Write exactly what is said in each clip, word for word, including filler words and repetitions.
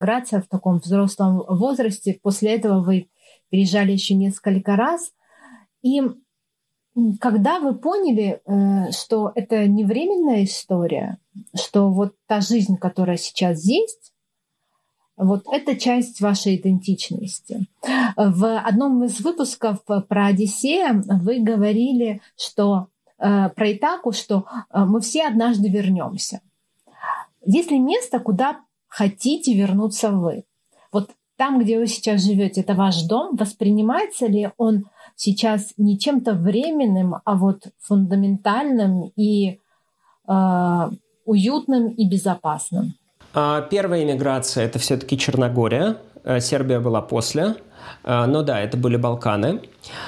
эмиграция в таком взрослом возрасте. После этого вы переезжали еще несколько раз. И когда вы поняли, что это не временная история, что вот та жизнь, которая сейчас есть, вот это часть вашей идентичности. В одном из выпусков про Одиссея вы говорили, что про Итаку, что мы все однажды вернемся. Есть ли место, куда хотите вернуться вы? Вот там, где вы сейчас живете, это ваш дом. Воспринимается ли он сейчас не чем-то временным, а вот фундаментальным и э, уютным и безопасным? Первая эмиграция — это все-таки Черногория. Сербия была после. Но да, это были Балканы.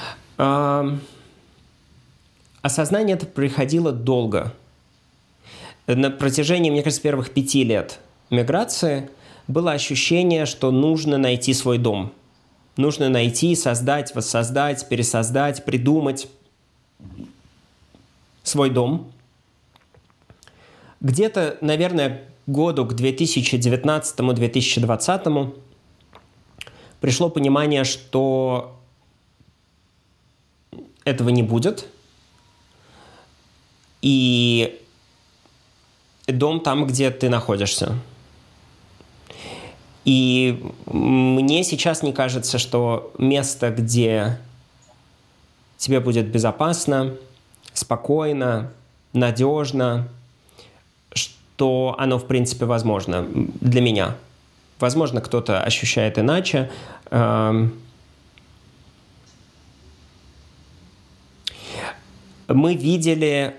Осознание это приходило долго. На протяжении, мне кажется, первых пяти лет миграции было ощущение, что нужно найти свой дом. Нужно найти, создать, воссоздать, пересоздать, придумать свой дом. Где-то, наверное, году к две тысячи девятнадцатому — две тысячи двадцатому пришло понимание, что этого не будет. И дом там, где ты находишься. И мне сейчас не кажется, что место, где тебе будет безопасно, спокойно, надежно, что оно, в принципе, возможно для меня. Возможно, кто-то ощущает иначе. Мы видели,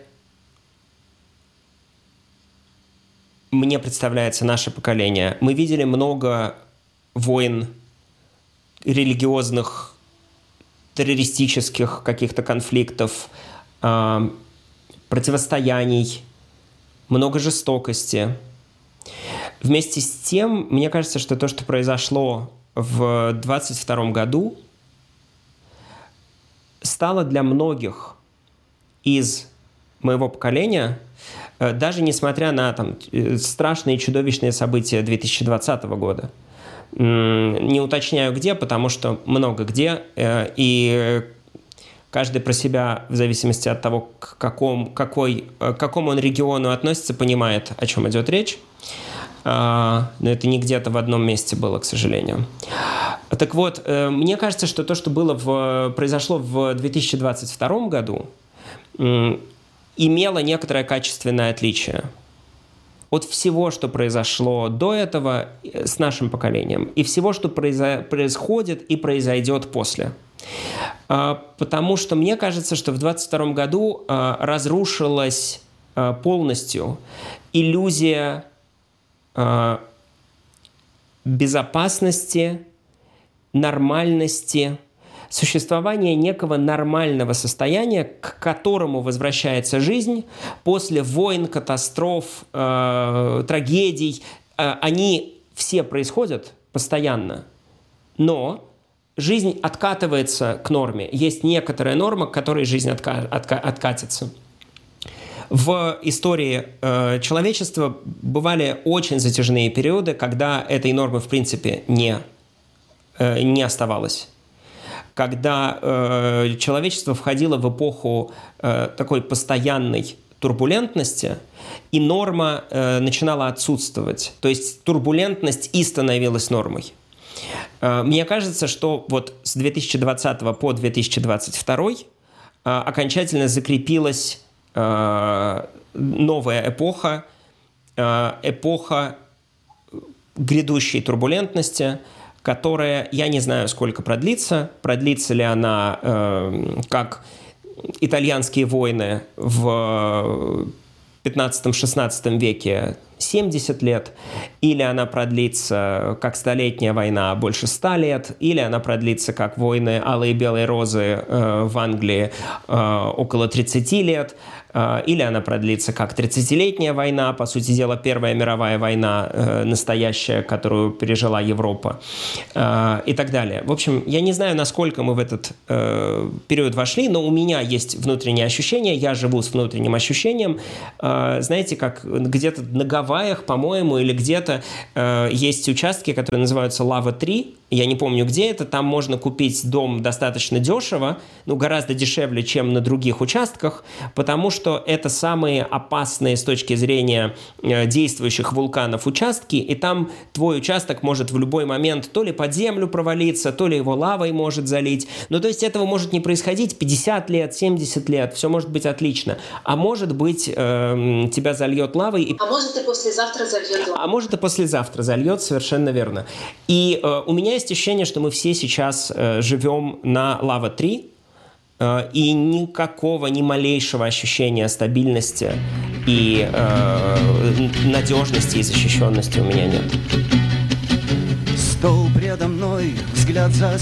мне представляется наше поколение, мы видели много войн, религиозных, террористических каких-то конфликтов, противостояний, много жестокости. Вместе с тем, мне кажется, что то, что произошло в двадцать втором году, стало для многих из моего поколения, даже несмотря на там, страшные и чудовищные события две тысячи двадцатого года. Не уточняю где, потому что много где, и каждый про себя, в зависимости от того, к, какому, какой, к какому он региону относится, понимает, о чем идет речь. Но это не где-то в одном месте было, к сожалению. Так вот, мне кажется, что то, что было в, произошло в две тысячи двадцать втором году, имело некоторое качественное отличие от всего, что произошло до этого с нашим поколением, и всего, что произо- происходит и произойдет после. Потому что мне кажется, что в двадцать втором году разрушилась полностью иллюзия безопасности, нормальности, существования некого нормального состояния, к которому возвращается жизнь после войн, катастроф, э, трагедий. Э, они все происходят постоянно, но жизнь откатывается к норме. Есть некоторая норма, к которой жизнь отка- отка- откатится. В истории э, человечества бывали очень затяжные периоды, когда этой нормы в принципе не, э, не оставалось. Когда э, человечество входило в эпоху э, такой постоянной турбулентности, и норма э, начинала отсутствовать. То есть турбулентность и становилась нормой. Э, мне кажется, что вот с две тысячи двадцатого по две тысячи двадцать второй э, окончательно закрепилась э, новая эпоха, э, эпоха грядущей турбулентности, которая, я не знаю, сколько продлится. Продлится ли она, э, как итальянские войны в пятнадцатом-шестнадцатом веке, семьдесят лет, или она продлится, как Столетняя война, больше ста лет, или она продлится, как войны Алой и Белой Розы э, в Англии, э, около тридцати лет, э, или она продлится, как тридцатилетняя война, по сути дела, Первая мировая война, э, настоящая, которую пережила Европа, э, и так далее. В общем, я не знаю, насколько мы в этот э, период вошли, но у меня есть внутреннее ощущение, я живу с внутренним ощущением, э, знаете, как где-то наговаривать Гавайях, по-моему, или где-то э, есть участки, которые называются Лава три. Я не помню, где это. Там можно купить дом достаточно дешево, ну, гораздо дешевле, чем на других участках, потому что это самые опасные с точки зрения э, действующих вулканов участки, и там твой участок может в любой момент то ли под землю провалиться, то ли его лавой может залить. Ну, то есть этого может не происходить пятьдесят лет, семьдесят лет, все может быть отлично. А может быть, э, тебя зальет лавой. И... А может и послезавтра зальет лавой. А может и послезавтра зальет, совершенно верно. И э, у меня есть ощущение, что мы все сейчас э, живем на Лава три, э, и никакого, ни малейшего ощущения стабильности и э, надежности и защищенности у меня нет. Стол предо мной, взгляд за